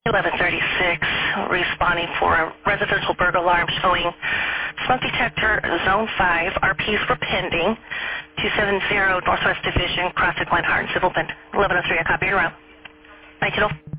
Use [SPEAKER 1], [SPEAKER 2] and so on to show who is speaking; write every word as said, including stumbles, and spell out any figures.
[SPEAKER 1] eleven thirty-six, responding for a residential burglar alarm showing smoke detector zone five, R Ps were pending, two seven zero Northwest Division, Crossing Line, Heart and Civil Bend. eleven oh three, I copy your route. nine ten oh